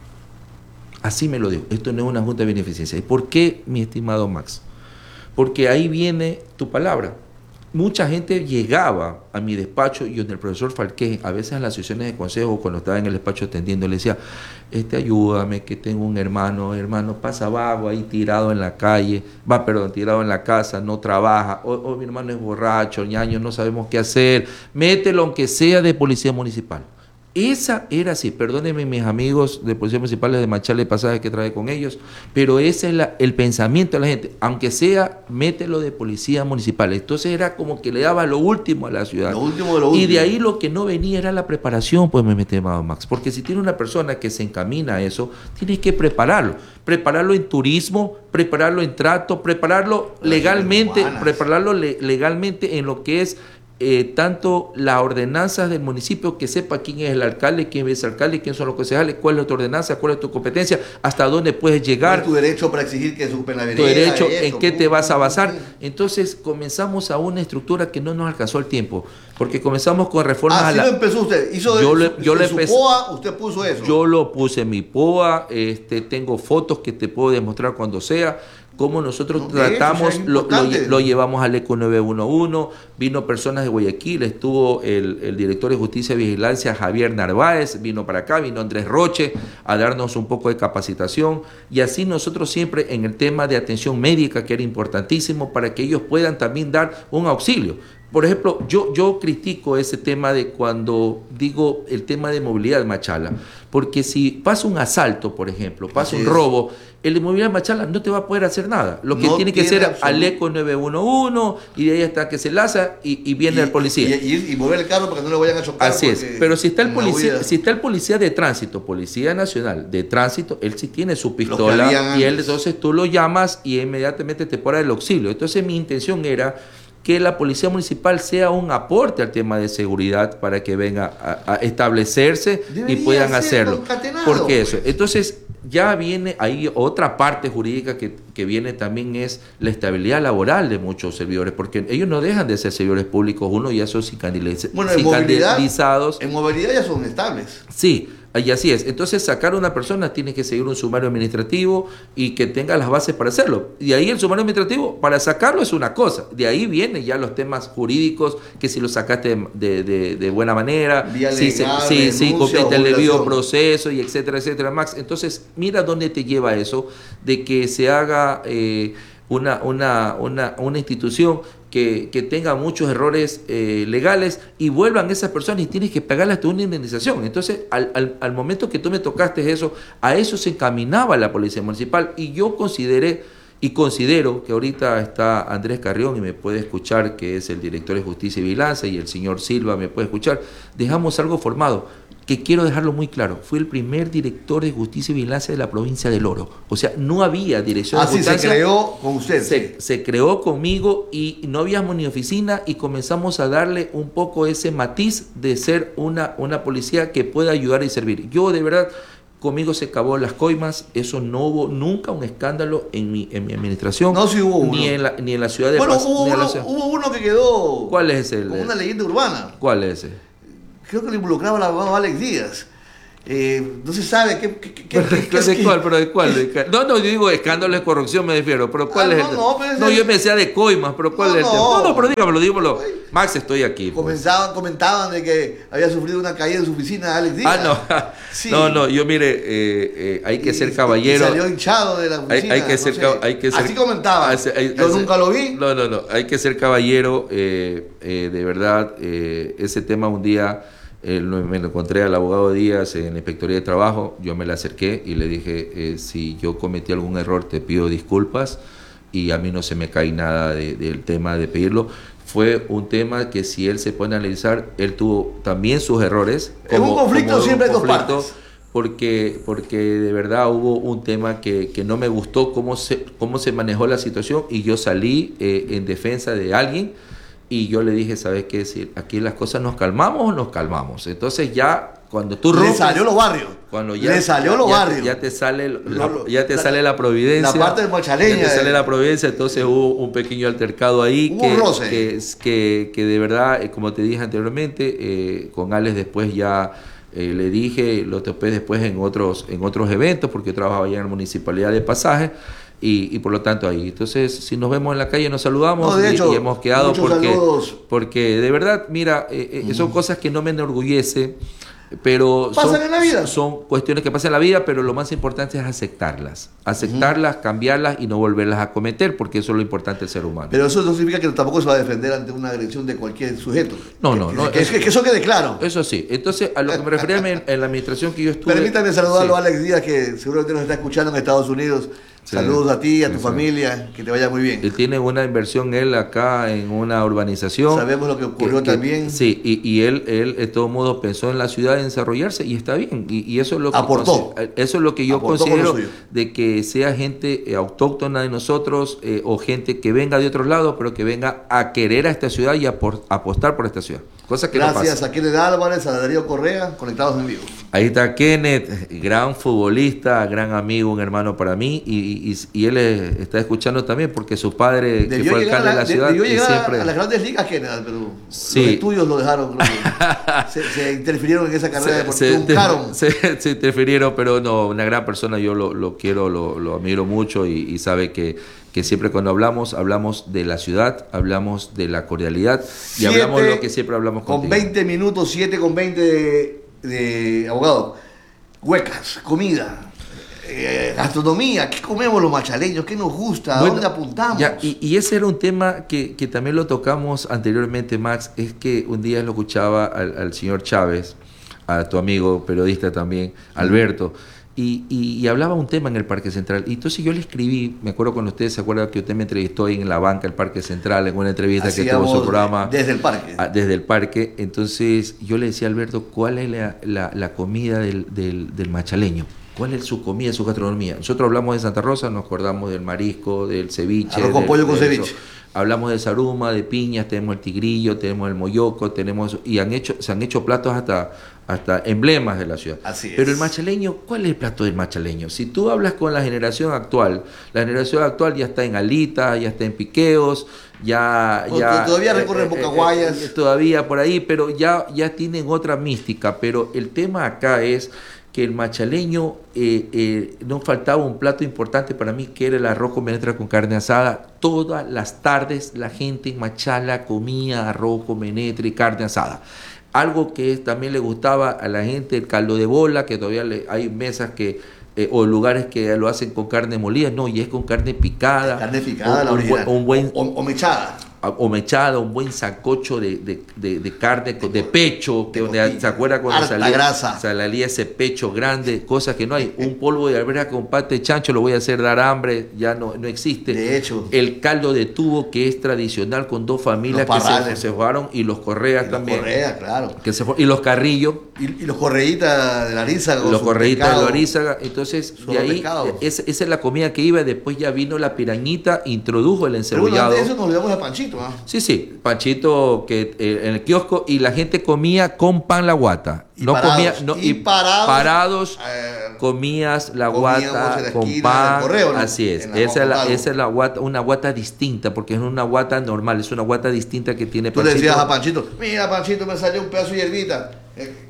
Así me lo dijo, esto no es una junta de beneficencia. ¿Y por qué, mi estimado Max? Porque ahí viene tu palabra. Mucha gente llegaba a mi despacho y donde el profesor Falqués, a veces en las sesiones de consejo, cuando estaba en el despacho atendiendo, le decía, este, ayúdame, que tengo un hermano, hermano, pasa vago ahí tirado en la calle, va, perdón, tirado en la casa, no trabaja, o, o mi hermano es borracho, ñaño, no sabemos qué hacer, mételo aunque sea de policía municipal. Esa era así, perdónenme mis amigos de policía municipal de Machala y pasajes que traje con ellos, pero ese es la, el pensamiento de la gente, aunque sea, mételo de policía municipal. Entonces era como que le daba lo último a la ciudad. Lo último de lo último. Y de ahí lo que no venía era la preparación, pues me metí, Max, porque si tiene una persona que se encamina a eso, tienes que prepararlo, prepararlo en turismo, prepararlo en trato, prepararlo legalmente, prepararlo le, legalmente en lo que es Eh, tanto las ordenanzas del municipio, que sepa quién es el alcalde, quién es el alcalde, quién son los concejales, cuál es tu ordenanza, cuál es tu competencia, hasta dónde puedes llegar. Tu derecho para exigir que supen la vereda. Tu derecho, esto, en qué pum, te vas a pum, basar. pum. Entonces comenzamos a una estructura que no nos alcanzó el tiempo, porque comenzamos con reformas Así a la... lo empezó usted. Hizo yo de, le, yo en le su empecé, POA, usted puso eso. Yo lo puse en mi POA, este, tengo fotos que te puedo demostrar cuando sea, cómo nosotros No, tratamos, eso es lo, lo, importante. lo llevamos al ECO nueve uno uno, vino personas de Guayaquil, estuvo el, el director de Justicia y Vigilancia, Javier Narváez, vino para acá, vino Andrés Roche a darnos un poco de capacitación, y así nosotros siempre en el tema de atención médica, que era importantísimo, para que ellos puedan también dar un auxilio. Por ejemplo, yo, yo critico ese tema de cuando digo el tema de movilidad de Machala, porque si pasa un asalto, por ejemplo, pasa Así un es. robo, el de movilidad de Machala no te va a poder hacer nada. Lo que No tiene que tiene ser al absoluto- ECO nueve uno uno y de ahí hasta que se laza y, y viene Y- el policía. Y, y, y mover el carro para que no le vayan a chocar. Así es, porque pero si está el en la policía, huida- si está el policía de tránsito, Policía Nacional de Tránsito, él sí tiene su que pistola habían y él antes. entonces tú lo llamas y inmediatamente te pone el auxilio. Entonces mi intención era que la Policía Municipal sea un aporte al tema de seguridad para que venga a, a establecerse Debería y puedan ser hacerlo. concatenado, Porque eso, pues. entonces ya viene ahí otra parte jurídica que, que viene también es la estabilidad laboral de muchos servidores, porque ellos no dejan de ser servidores públicos, uno ya son sindicaliz- Bueno, en movilidad, sindicalizados. en movilidad ya son estables. Sí, y así es. Entonces sacar a una persona tiene que seguir un sumario administrativo y que tenga las bases para hacerlo. Y ahí el sumario administrativo, para sacarlo es una cosa. De ahí vienen ya los temas jurídicos, que si lo sacaste de, de, de, de buena manera, Vía si legal, sí, sí, renuncia, completa el debido jubilación. proceso y etcétera, etcétera, Max. Entonces, mira dónde te lleva eso, de que se haga eh, una, una, una, una institución que, que tenga muchos errores eh, legales y vuelvan esas personas y tienes que pagarle hasta una indemnización. Entonces, al, al, al momento que tú me tocaste eso, a eso se encaminaba la Policía Municipal y yo consideré y considero que ahorita está Andrés Carrión y me puede escuchar, que es el director de Justicia y Vigilancia, y el señor Silva me puede escuchar, dejamos algo formado, que quiero dejarlo muy claro, fue el primer director de Justicia y Vigilancia de la provincia del Oro. O sea, no había dirección Así de se justicia. creó con usted. Se, se creó conmigo y no habíamos ni oficina y comenzamos a darle un poco ese matiz de ser una, una policía que pueda ayudar y servir. Yo de verdad, conmigo se acabó las coimas, eso no hubo nunca un escándalo en mi, en mi administración. No, sí hubo uno. Ni en la, ni en la ciudad de Bueno, Paz, hubo ni en la uno, ciudad- hubo uno que quedó ¿Cuál es ese? con una leyenda urbana. ¿Cuál es ese? Creo que le involucraba al abogado Alex Díaz. Eh, no se sabe qué... qué, qué, Pero, qué- ¿de qué- ¿De qué- cuál? ¿Pero de cuál? ¿De cuál? No, no, yo digo escándalo de corrupción me refiero, pero ¿cuál Ah, es no, el no, pero es No, el- yo me decía de coimas, pero ¿cuál No, es el no. tema? No, no, pero dígamelo, dígamelo. Max, estoy aquí. pues. Comenzaban, comentaban de que había sufrido una caída en su oficina Alex Díaz. Ah, no. Sí. No, no, yo mire, eh, eh, hay que Y- ser y caballero. salió hinchado de la Hay, oficina. hay que no ser, sé. cab- hay que ser Así comentaban. Hace- hay- Yo hace- nunca lo vi. No, no, no. Hay que ser caballero. eh, eh, de verdad, eh, ese tema un día eh, lo- me lo encontré al abogado Díaz en la Inspectoría de Trabajo. Yo me le acerqué y le dije: eh, si yo cometí algún error, te pido disculpas. Y a mí no se me cae nada de- del tema de pedirlo. Fue un tema que, si él se pone a analizar, él tuvo también sus errores. En un conflicto como siempre hay dos conflicto, partes. porque, porque de verdad hubo un tema que, que no me gustó cómo se, cómo se manejó la situación y yo salí eh, en defensa de alguien y yo le dije, ¿sabes qué decir? Aquí las cosas nos calmamos o nos calmamos. Entonces ya cuando tú rompes... Le salió los barrios. Cuando ya, Le salió ya, los ya, barrios. Ya te sale, la, Lo, ya te la, sale la providencia. La parte de Machaleña. Ya te sale de... la providencia, entonces hubo un pequeño altercado ahí. Hubo que, un roce. Que, que, que de verdad, como te dije anteriormente, eh, con Alex después ya... Eh, le dije, lo topé después en otros en otros eventos porque yo trabajaba allá en la municipalidad de Pasaje y, y por lo tanto ahí. Entonces, si nos vemos en la calle nos saludamos no, de y, hecho, y hemos quedado porque, saludos. porque de verdad, mira, eh, eh, son cosas que no me enorgullece, pero pasan son, en la vida. Son cuestiones que pasan en la vida, pero lo más importante es aceptarlas, aceptarlas, uh-huh. cambiarlas y no volverlas a cometer, porque eso es lo importante del ser humano. Pero eso no significa que tampoco se va a defender ante una agresión de cualquier sujeto. No, que, no, que, no. Que, eso, que eso quede claro. Eso sí. Entonces, a lo que me refería en, en la administración que yo estuve... Permítame saludarlo sí. a Alex Díaz, que seguramente nos está escuchando en Estados Unidos. Sí. Saludos a ti, a tu sí, familia, sí. que te vaya muy bien. Él tiene una inversión, él acá en una urbanización. Sabemos lo que ocurrió que, también. Que, sí, y, y él, él de todos modos pensó en la ciudad en desarrollarse y está bien. Y, y eso es lo que aportó. Eso es lo que yo Aportó considero de que sea gente eh, autóctona de nosotros eh, o gente que venga de otros lados, pero que venga a querer a esta ciudad y a por, apostar por esta ciudad. Cosa que Gracias no pasa. a Kenneth Álvarez, a Darío Correa, conectados en vivo. Ahí está Kenneth, gran futbolista, gran amigo, un hermano para mí, y, y, y él está escuchando también porque su padre, debió que fue alcalde de la ciudad, debió llegar siempre... a las grandes ligas, Kenneth, pero sí. los estudios lo dejaron, creo que se, se interfirieron en esa carrera, se, se truncaron. Se, se interfirieron, pero no, una gran persona, yo lo, lo quiero, lo, lo admiro mucho y, y sabe que que siempre cuando hablamos, hablamos de la ciudad, hablamos de la cordialidad y siete, hablamos lo que siempre hablamos con contigo. veinte minutos, siete con veinte de, de abogado. Huecas, comida, eh, gastronomía, ¿qué comemos los machaleños? ¿Qué nos gusta? ¿A bueno, dónde apuntamos? Ya, y, y ese era un tema que, que también lo tocamos anteriormente, Max, es que un día lo escuchaba al, al señor Chávez, a tu amigo periodista también, Alberto, Y, y, y hablaba un tema en el Parque Central. Y entonces yo le escribí, me acuerdo cuando ustedes se acuerdan que usted me entrevistó ahí en la banca del Parque Central, en una entrevista Hacíamos que tuvo su programa. Desde el parque. A, desde el parque. Entonces yo le decía a Alberto, ¿cuál es la, la, la comida del, del, del machaleño? ¿Cuál es su comida, su gastronomía? Nosotros hablamos de Santa Rosa, nos acordamos del marisco, del ceviche. Arroz con pollo con ceviche. Eso. Hablamos de saruma, de piñas, tenemos el tigrillo, tenemos el moyoco, tenemos y han hecho, se han hecho platos hasta, hasta emblemas de la ciudad. Así es. Pero el machaleño, ¿cuál es el plato del machaleño? Si tú hablas con la generación actual, la generación actual ya está en alitas, ya está en piqueos, ya... O ya todavía recorren eh, Bocaguayas. Eh, eh, todavía por ahí, pero ya, ya tienen otra mística. Pero el tema acá es que el machaleño, eh, eh, no faltaba un plato importante para mí, que era el arroz con menestra con carne asada. Todas las tardes la gente en Machala comía arroz con menestra y carne asada. Algo que también le gustaba a la gente, el caldo de bola, que todavía le, hay mesas que eh, o lugares que lo hacen con carne molida, no, y es con carne picada. Carne picada, un, la original. Un buen, o, o mechada. o mechada, un buen sancocho de, de, de, de carne, de, de pecho, que donde, ¿se acuerda cuando salía, grasa. salía ese pecho grande? Cosas que no hay. Un polvo de alberja con pate de chancho lo voy a hacer dar hambre, ya no, no existe. De hecho. El caldo de tubo, que es tradicional con dos familias que se, se jugaron, y los Correas y también. Los Correas, claro. Que se, y los Carrillos. Y, y los Correitas de la Arizaga. Los Correitas de la Arizaga. Entonces, de ahí, esa, esa es la comida que iba. Después ya vino la pirañita, introdujo el encebollado. Pero de eso nos olvidamos de Panchito, ¿ah? ¿eh? Sí, sí. Panchito que eh, en el kiosco, y la gente comía con pan la guata. Y no parados, comía, no, y y parados, parados eh, comías la guata con pan. Correo, ¿no? Así es. Esa es, la, esa es la guata, una guata distinta, porque es una guata normal, es una guata distinta que tiene Tú Panchito. le decías a Panchito, mira Panchito, me salió un pedazo de hierbita. Eh,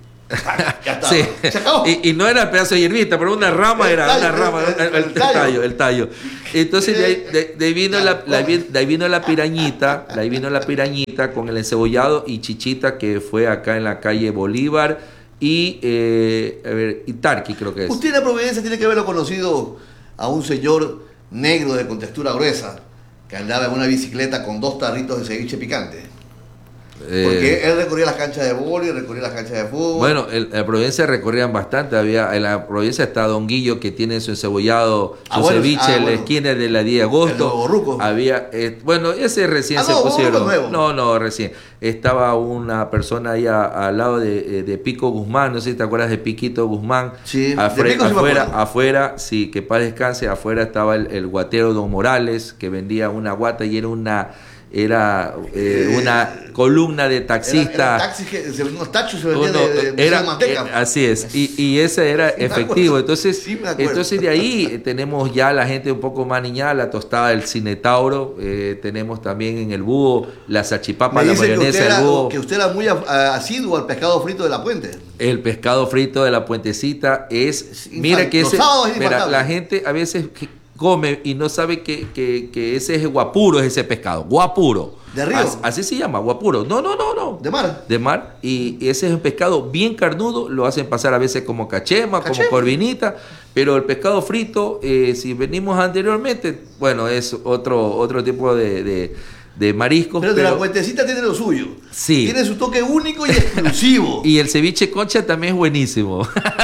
ya está. Sí. Se acabó. Y, y no era el pedazo de hierbita, pero una rama el era tallo, una rama, el, el, el, el, el, tallo. el tallo, el tallo. Entonces de ahí, de, de ahí vino la, la, de ahí vino la pirañita, de ahí vino la pirañita con el encebollado y chichita, que fue acá en la calle Bolívar y eh, a ver, y Tarqui, creo que es. Usted en la Providencia tiene que haberlo conocido a un señor negro de contextura gruesa que andaba en una bicicleta con dos tarritos de ceviche picante. Porque él recorría las canchas de vóley, recorría las canchas de fútbol. Bueno, en la Providencia recorrían bastante. Había, en la Providencia está Don Guillo, que tiene su encebollado, su ah, bueno, ceviche ah, en la bueno. esquina de la diez de agosto. Borruco. Había, eh, bueno, ese recién ah, se no, pusieron. Nuevo. No, no, recién. Estaba una persona ahí a- al lado de, de Pico Guzmán, no sé si te acuerdas de Piquito Guzmán. Sí, de Afuera, Pico sí me afuera, acuerdo. afuera, sí, que paz descanse, afuera estaba el, el guatero Don Morales, que vendía una guata y era una... Era eh, una columna de taxistas. Era, era taxis que se, unos tachos se vendían Uno, de, de, era, de manteca. eh, así es, y, y ese era Sí me efectivo. acuerdo. Entonces, Sí me acuerdo. entonces de ahí eh, tenemos ya la gente un poco más niñada, la tostada del Cinetauro, eh, tenemos también en el búho la salchipapa, Me la dice que mayonesa usted, del era, búho, que usted era muy a- asiduo al pescado frito de la Puente. el pescado frito de la Puentecita es, Es mira infal- que los ese, sábados es mira, infaltable. la gente a veces que come y no sabe que, que, que ese es guapuro, es ese pescado, guapuro. ¿De río? As- así se llama, guapuro. No, no, no, no. ¿De mar? De mar, y ese es un pescado bien carnudo, lo hacen pasar a veces como cachema, Cachema. como corvinita, pero el pescado frito, eh, si venimos anteriormente, bueno, es otro, otro tipo de, de, de mariscos. Pero, de pero- la Puentecita tiene lo suyo. Sí. Tiene su toque único y exclusivo. y el ceviche concha también es buenísimo.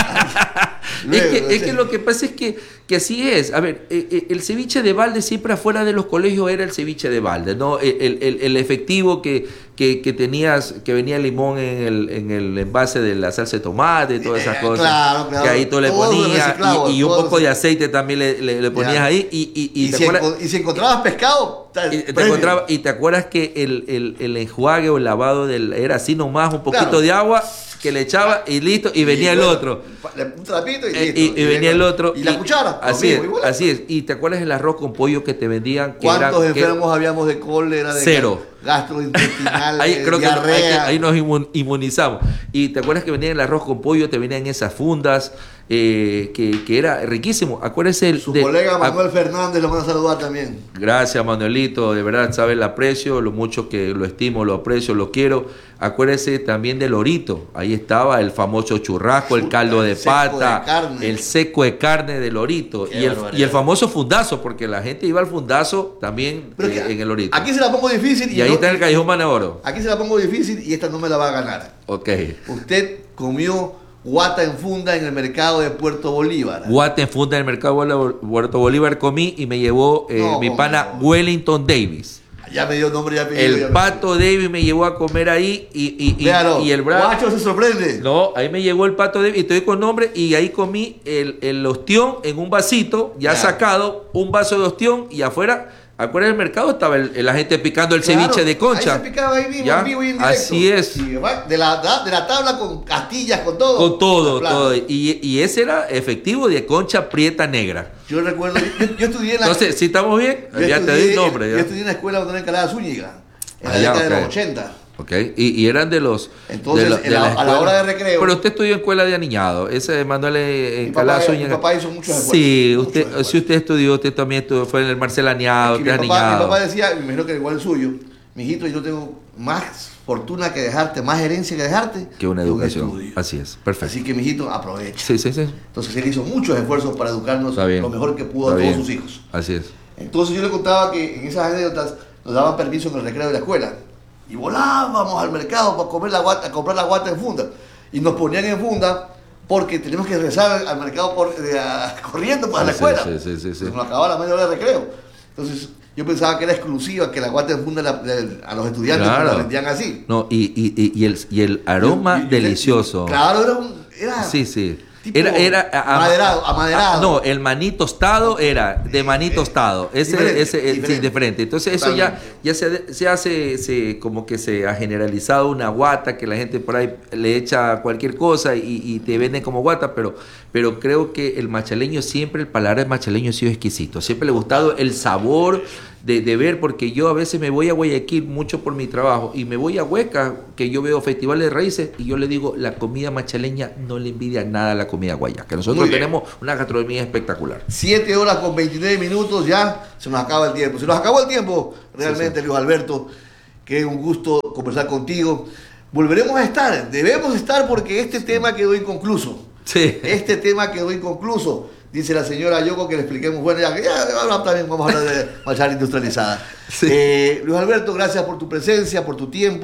Luego, es que, no es sé. que lo que pasa es que, que así es. A ver, eh, eh, el ceviche de balde siempre afuera de los colegios era el ceviche de balde, ¿no? El, el- el- el efectivo que, que, que tenías, que venía el limón en el, en el envase de la salsa de tomate y todas esas Eh, cosas. claro, claro. Que ahí tú le Todo ponías reciclado, y, y un todo poco de aceite también le, le- le ponías Ya. ahí. Y, y, y Y, te si acuerdas- enco- y si encontrabas pescado, ta- y te, premio. encontraba- y te acuerdas que el, el, el enjuague o el lavado del, era así nomás, un poquito Claro. de agua que le echaba y listo, y venía el bueno, otro. Un trapito y Eh, listo. y, y venía el otro. Y la cuchara. lo Así mismo, es, igual. así es. Y te acuerdas el arroz con pollo que te vendían. Que ¿Cuántos era, que- enfermos habíamos de cólera, de Cero. gastrointestinal, ahí de creo que no- ahí, diarrea? ahí nos inmun- inmunizamos. Y te acuerdas que venía el arroz con pollo, te venían esas fundas, eh, que, que era riquísimo. Acuérdese el Su de- colega a- Manuel Fernández lo van a saludar también. Gracias, Manuelito, de verdad sabe el aprecio, lo mucho que lo estimo, lo aprecio, lo quiero. Acuérdese también del Lorito, ahí estaba el famoso churrasco, el caldo de El seco pata, de carne. el seco de carne del Lorito Qué y el, barbaridad. y el famoso fundazo, porque la gente iba al fundazo también Pero eh, que- en el Lorito. Aquí se la pongo difícil y, y ahí no- está el Callejón Manaboro. aquí se la pongo difícil y esta no me la va a ganar. Ok. Usted comió guata en funda en el mercado de Puerto Bolívar. Guate en funda del mercado de Puerto Bolívar comí y me llevó eh, No, mi ¿cómo pana no? Wellington Davis. Ya me dio nombre y apellido. ya El me- Pato Davis me llevó a comer ahí y, y, y, Véalo, y el bravo. Guacho se sorprende. No, ahí me llegó el Pato Davis y estoy con nombre y ahí comí el, el ostión en un vasito, ya Ya. sacado, un vaso de ostión y afuera, afuera del mercado estaba el- la gente picando el Claro, ceviche de concha. Ahí se picaba ahí mismo, ¿Ya? en vivo y en directo. Así es. Y va de la, de la tabla con castillas, con todo. Con todo, Al plato. todo. Y, y ese era efectivo de concha prieta negra. Yo recuerdo, yo, yo estudié en la... Entonces, si estamos bien, yo ya te estudié- doy el nombre. Yo Ya. estudié en la escuela donde era Calada Zúñiga, en la Ah, ya, década de ok. los ochenta. Ok, y, y eran de los... Entonces, la- en la- a la escuela. hora de recreo- Pero usted estudió en escuela de aniñado. Ese de Manuel eh, Mi en papá- Calada mi Zúñiga. papá hizo muchos esfuerzos, Sí, muchos usted, esfuerzos. si usted estudió, usted también estudió, fue en el Marcel Añado, Y mi, usted papá, mi aniñado. papá decía, me imagino que igual el suyo, mijito, yo tengo más fortuna que dejarte, más herencia que dejarte. Que una un educación. estudio. Así es, perfecto. Así que, mijito, aprovecha. Sí, sí, sí. Entonces él hizo muchos esfuerzos para educarnos Está bien. lo mejor que pudo a Está todos bien. sus hijos. Así es. Entonces yo le contaba que en esas anécdotas nos daban permiso en el recreo de la escuela. Y volábamos al mercado para comer la guata, comprar la guata en funda. Y nos ponían en funda porque teníamos que regresar al mercado por, de, a- corriendo para la Sí, escuela. sí, sí, sí, sí. Se nos acababa la media hora de recreo. Entonces yo pensaba que era exclusiva, que la guata en funda la- la- a los estudiantes Claro. la vendían así. No, y, y, y, y el, y el aroma Y- y- y- delicioso. Claro, era un... Era, Sí, sí. tipo Era, era a- a- amaderado, amaderado. a- no, el maní tostado era de maní tostado. Ese, Diferente, ese, eh, sí, diferente. diferente. Entonces eso ya, Totalmente. ya se, se hace, se, como que se ha generalizado una guata que la gente por ahí le echa cualquier cosa y, y te venden como guata, pero, pero creo que el machaleño siempre, el paladar del machaleño ha sido exquisito. Siempre le ha gustado el sabor de, de ver, porque yo a veces me voy a Guayaquil mucho por mi trabajo y me voy a Hueca, que yo veo festivales de raíces y yo le digo, la comida machaleña no le envidia nada a la comida guayaca. Nosotros Muy bien. tenemos una gastronomía espectacular. Siete horas con veintinueve minutos, ya se nos acaba el tiempo. Se nos acabó el tiempo, realmente, Luis Alberto. Que un gusto conversar contigo. Volveremos a estar, debemos estar porque este tema quedó inconcluso. Sí. Este tema quedó inconcluso. Dice la señora Yoko que le expliquemos. Bueno, ya, ya, ahora también vamos a hablar de marchar industrializada. Sí. Eh, Luis Alberto, gracias por tu presencia, por tu tiempo,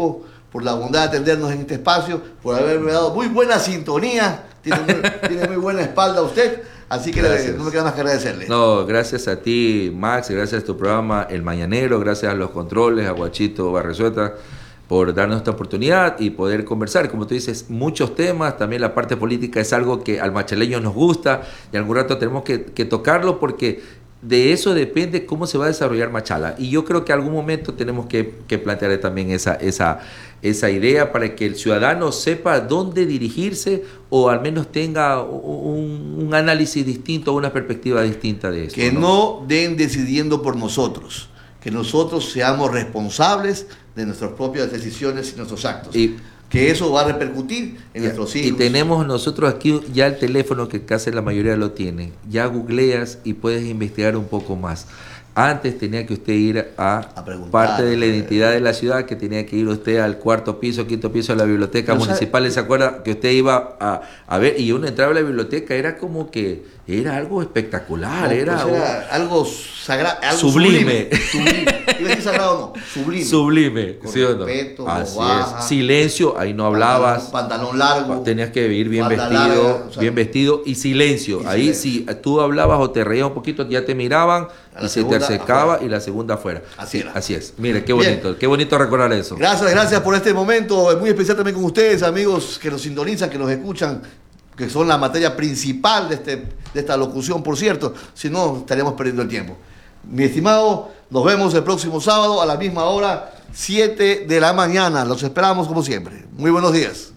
por la bondad de atendernos en este espacio, por haberme dado muy buena sintonía. Tiene muy, tiene muy buena espalda usted. Así que le, no me queda más que agradecerle. No, gracias a ti, Max, gracias a tu programa El Mañanero, gracias a los controles, a Guachito Barrezueta, por darnos esta oportunidad y poder conversar. Como tú dices, muchos temas, también la parte política es algo que al machaleño nos gusta y algún rato tenemos que, que tocarlo porque de eso depende cómo se va a desarrollar Machala. Y yo creo que algún momento tenemos que, que plantear también esa, esa, esa idea para que el ciudadano sepa dónde dirigirse o al menos tenga un, un análisis distinto, una perspectiva distinta de eso. Que no, no den decidiendo por nosotros, que nosotros seamos responsables de nuestras propias decisiones y nuestros actos. Y, que eso va a repercutir en nuestros hijos. Y tenemos nosotros aquí ya el teléfono que casi la mayoría lo tiene. Ya googleas y puedes investigar un poco más. Antes tenía que usted ir a, a parte de la identidad de la ciudad, que tenía que ir usted al cuarto piso, quinto piso de la biblioteca Pero municipal. ¿Se acuerda que usted iba a, a ver? Y uno entraba a la biblioteca, era como que era algo espectacular, no, era, pues era un, algo sagrado, algo sublime. Sublime. sublime. ¿Iba a decir sagrado no? Sublime. Sublime, con ¿sí o no? respeto, Así baja, es. Silencio, ahí no hablabas. Pantalón largo. Tenías que ir bien vestido, larga, o sea, bien vestido y silencio. Y ahí silencio. Si tú hablabas o te reías un poquito, ya te miraban y se te acercaba afuera. Y la segunda afuera. Así era. Así es. Mire, qué bonito, bien. Qué bonito recordar eso. Gracias, gracias por este momento. Muy especial también con ustedes, amigos que nos sintonizan, que nos escuchan, que son la materia principal de, este, de esta locución, por cierto. Si no, estaríamos perdiendo el tiempo. Mi estimado, nos vemos el próximo sábado a la misma hora, siete de la mañana. Los esperamos como siempre. Muy buenos días.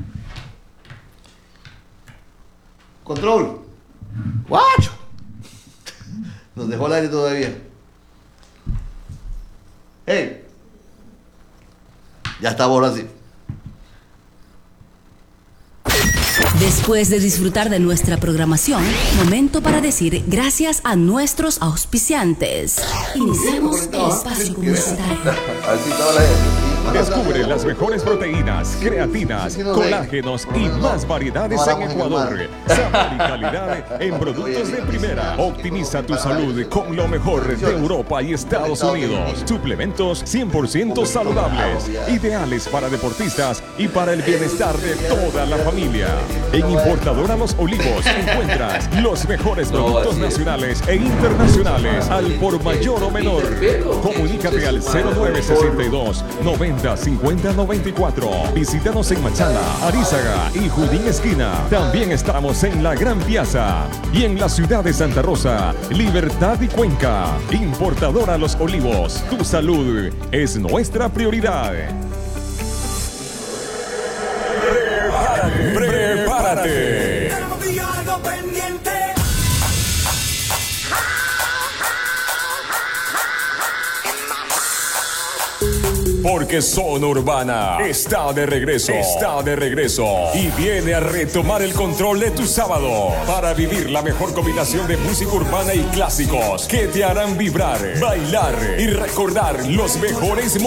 Control. Guacho. Nos dejó el aire todavía. Hey. Ya está ahora sí. Después de disfrutar de nuestra programación, momento para decir gracias a nuestros auspiciantes. Iniciemos el espacio publicitario. Descubre las mejores proteínas, creatinas, colágenos y más variedades en Ecuador. Sabor y calidad en productos de primera. Optimiza tu salud con lo mejor de Europa y Estados Unidos. Suplementos cien por ciento saludables, ideales para deportistas y para el bienestar de toda la familia. En Importadora Los Olivos encuentras los mejores productos nacionales e internacionales al por mayor o menor. Comunícate al cero nueve sesenta y dos noventa cincuenta noventa y cuatro. Visítanos en Machala, Arízaga y Judín Esquina. También estamos en la Gran Piazza y en la ciudad de Santa Rosa, Libertad y Cuenca. Importadora Los Olivos, tu salud es nuestra prioridad. ¡Prepárate! Porque Zona Urbana está de regreso, está de regreso y viene a retomar el control de tu sábado para vivir la mejor combinación de música urbana y clásicos que te harán vibrar, bailar y recordar los mejores momentos.